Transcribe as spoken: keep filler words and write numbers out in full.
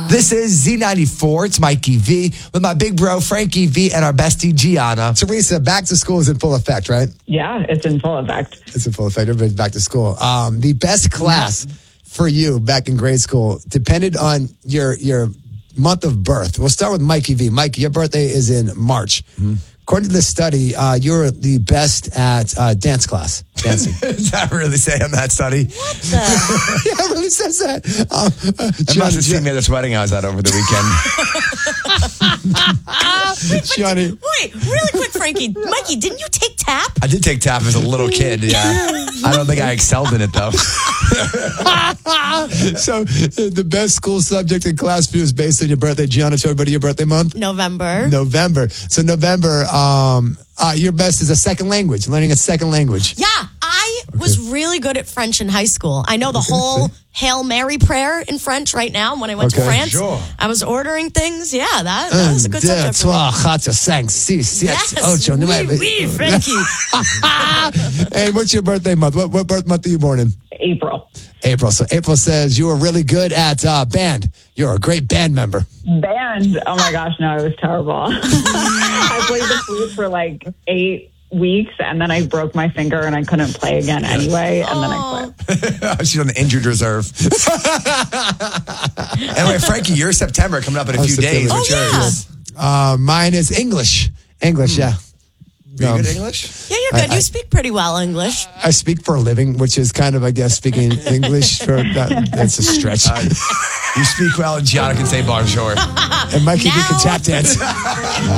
This is Z ninety-four. It's Mikey V with my big bro, Frankie V, and our bestie, Gianna. Teresa, back to school is in full effect, right? Yeah, it's in full effect. It's in full effect. Everybody's back to school. Um, the best class for you back in grade school depended on your your month of birth. We'll start with Mikey V. Mikey, your birthday is in March. Mm-hmm. According to this study, uh, you're the best at uh, dance class, dancing. Does that really say on that study? What the? Yeah, it really says that. Um, uh, I must have seen me at this wedding I was at over the weekend. wait, Johnny. wait, really quick, Frankie. Mikey, didn't you take tap? I did take tap as a little kid, yeah. I don't think I excelled in it, though. So the best school subject in class for you is based on your birthday. Gianna, tell everybody your birthday month? November. November. So November, um, uh, your best is a second language, learning a second language. Yeah, I okay. was really good at French in high school. I know the okay. whole Hail Mary prayer in French right now. When I went okay. to France, sure. I was ordering things. Yeah, that, that was a good subject for me. Yes, ocho, oui, oui, Frankie. Hey, what's your birthday month? What, what birth month are you born in? April. April. So April says you were really good at uh, band. You're a great band member. Band? Oh my gosh, no, I was terrible. I played the flute for like eight weeks and then I broke my finger and I couldn't play again anyway, and then I quit. She's on the injured reserve. Anyway, Frankie, you're September coming up in a oh, few September. days. Oh, What's yeah. yours? Uh, mine is English. English, yeah. Are you um, good at English? Yeah, you're good. I, you speak pretty well English. I speak for a living, which is kind of, I guess, speaking English. For that, that's a stretch. Uh, you speak well, and Gianna can say bonjour. And Mikey, you can tap dance.